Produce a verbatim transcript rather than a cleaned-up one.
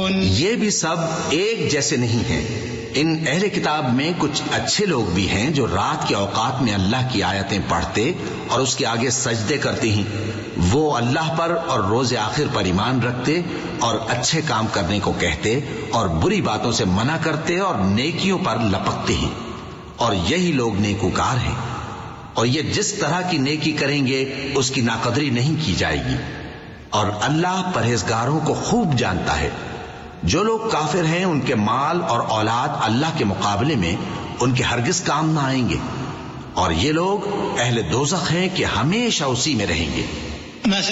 ये भी सब एक जैसे नहीं हैं। इन अहले किताब में कुछ अच्छे लोग भी हैं जो रात के औकात में अल्लाह की आयतें पढ़ते और उसके आगे सजदे करते हैं। वो अल्लाह पर और रोज़े आखिर पर ईमान रखते और अच्छे काम करने को कहते और बुरी बातों से मना करते और नेकियों पर लपकते हैं, और यही लोग नेकूकार हैं। और ये जिस तरह की नेकी करेंगे उसकी नाकदरी नहीं की जाएगी, और अल्लाह परहेजगारों को खूब जानता है। जो लोग काफिर हैं उनके माल और औलाद अल्लाह के मुकाबले में उनके हरगिज काम ना आएंगे, और ये लोग अहले दोज़ख हैं कि हमेशा उसी में रहेंगे।